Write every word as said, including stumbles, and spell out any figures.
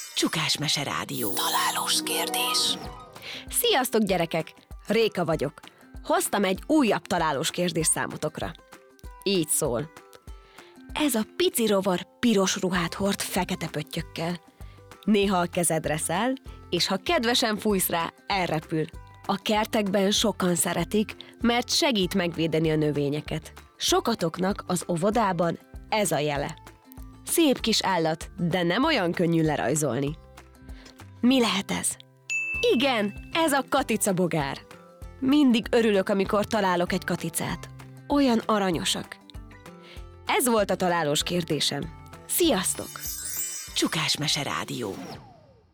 Csukás Mese Rádió. Találós kérdés. Sziasztok, gyerekek! Réka vagyok. Hoztam egy újabb találós kérdés számotokra. Így szól. Ez a pici rovar piros ruhát hord fekete pöttyökkel. Néha a kezedre száll, és ha kedvesen fújsz rá, elrepül. A kertekben sokan szeretik, mert segít megvédeni a növényeket. Sokatoknak az óvodában ez a jele. Szép kis állat, de nem olyan könnyű lerajzolni. Mi lehet ez? Igen, ez a katicabogár. Mindig örülök, amikor találok egy katicát. Olyan aranyosak. Ez volt a találós kérdésem. Sziasztok! Csukás Mese Rádió.